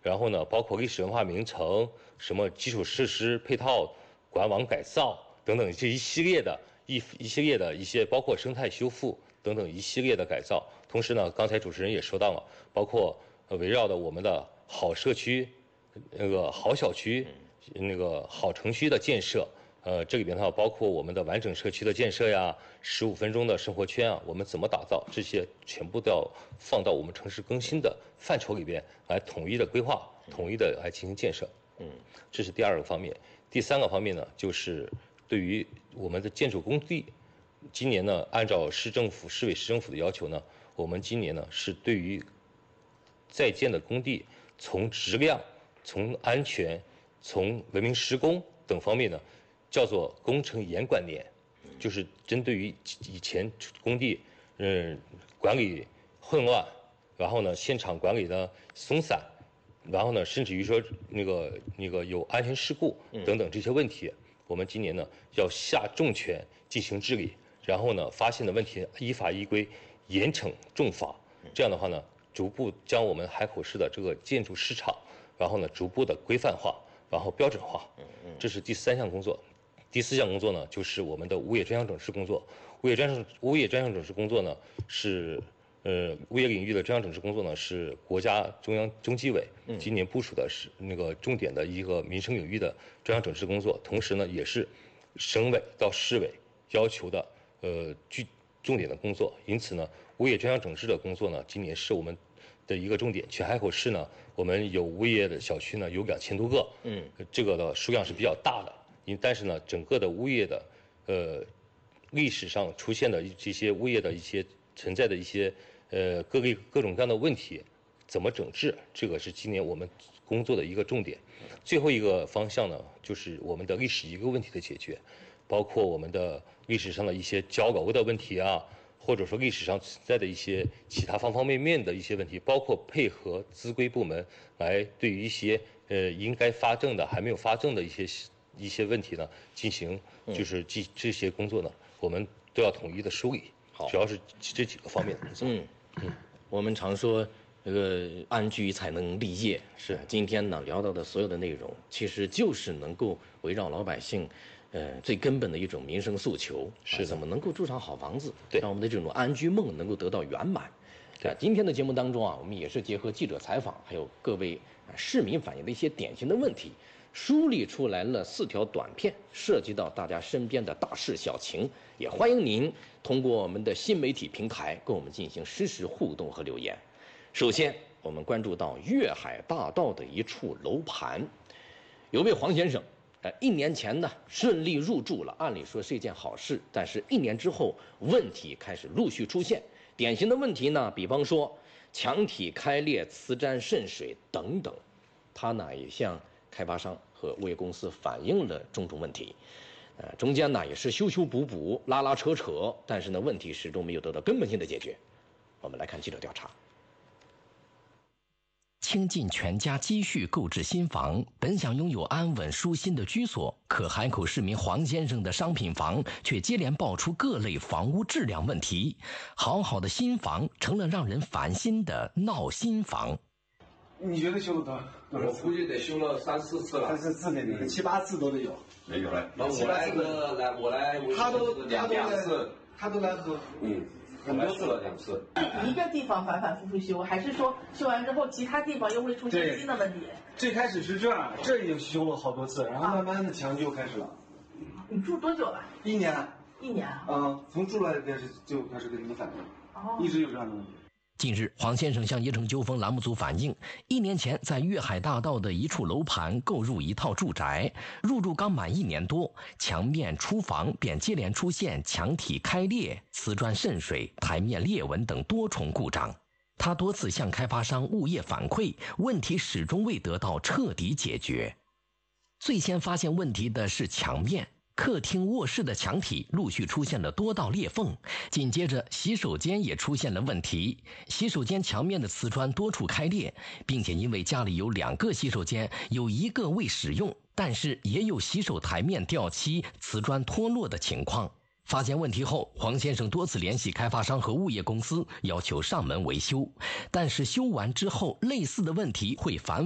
然后呢，包括历史文化名城、什么基础设施配套、管网改造等等这一系列的一系列的一些，包括生态修复等等一系列的改造。同时呢，刚才主持人也说到了，包括围绕着我们的好社区、那个好小区、那个好城区的建设。这里边的话，包括我们的完整社区的建设呀，15分钟的生活圈啊，我们怎么打造，这些全部都要放到我们城市更新的范畴里边来统一的规划，统一的来进行建设。这是第2个方面。第3个方面呢，就是对于我们的建筑工地，今年呢，按照市委市政府的要求呢，我们今年呢是对于在建的工地，从质量、从安全、从文明施工等方面呢，叫做工程严管年，就是针对于以前工地，管理混乱，然后呢现场管理的松散，然后呢甚至于说那个有安全事故等等这些问题，我们今年呢要下重拳进行治理，然后呢发现的问题依法依规严惩重罚，这样的话呢，逐步将我们海口市的这个建筑市场，然后呢逐步的规范化，然后标准化，这是第3项工作。第4项工作呢，就是我们的物业专项整治工作。物业专项整治工作呢，是物业领域的专项整治工作呢，是国家中央中纪委今年部署的是那个重点的一个民生领域的专项整治工作，同时呢，也是省委到市委要求的重点的工作。因此呢，物业专项整治的工作呢，今年是我们的一个重点。全海口市呢，我们有物业的小区呢有2000多个，这个的数量是比较大的。但是呢，整个的物业的历史上出现的这些物业的一些存在的一些各种各样的问题，怎么整治，这个是今年我们工作的一个重点。最后一个方向呢，就是我们的历史遗构问题的解决，包括我们的历史上的一些交楼的问题啊，或者说历史上存在的一些其他方方面面的一些问题，包括配合资规部门来对于一些应该发证的还没有发证的一些问题呢，进行就是这些工作呢，我们都要统一的梳理。主要是这几个方面的工作。 我们常说这个安居才能立业， 是今天呢聊到的所有的内容，其实就是能够围绕老百姓最根本的一种民生诉求， 是怎么能够住上好房子， 对， 让我们的这种安居梦能够得到圆满。今天的节目当中啊，我们也是结合记者采访，还有各位市民反映的一些典型的问题，梳理出来了4条短片，涉及到大家身边的大事小情，也欢迎您通过我们的新媒体平台跟我们进行实时互动和留言。首先，我们关注到粤海大道的一处楼盘，有位黄先生，1年前呢顺利入住了，按理说是一件好事，但是1年之后问题开始陆续出现。典型的问题呢，比方说墙体开裂、瓷砖渗水等等，他呢也向开发商和物业公司反映了种种问题，中间呢也是修修补补、拉拉扯扯，但是呢问题始终没有得到根本性的解决。我们来看记者调查。 倾尽全家积蓄购置新房，本想拥有安稳舒心的居所，可海口市民黄先生的商品房却接连爆出各类房屋质量问题，好好的新房成了让人烦心的闹心房。 你觉得修了多少次？ 我估计得修了3、4次了。3、 4次得7、8次都得有。 没有了。那我来， 他都 2次， 他都来喝。 很多次了2次。 一个地方反反复复修，还是说修完之后其他地方又会出现新的问题？ 最开始是这样，这也修了好多次，然后慢慢的墙就开始了。 你住多久了 ？1年。 1年啊？ 从住来开始就开始给你们反映，一直有这样的问题。 近日，黄先生向《业城纠纷》栏目组反映，1年前在粤海大道的一处楼盘购入一套住宅，入住刚满1年多，墙面出房便接连出现墙体开裂、瓷砖渗水、台面裂纹等多重故障。他多次向开发商、物业反馈，问题始终未得到彻底解决。最先发现问题的是墙面。客厅、卧室的墙体陆续出现了多道裂缝，紧接着洗手间也出现了问题。洗手间墙面的瓷砖多处开裂，并且因为家里有2个洗手间，有1个未使用，但是也有洗手台面掉漆、瓷砖脱落的情况。发现问题后，黄先生多次联系开发商和物业公司，要求上门维修，但是修完之后，类似的问题会反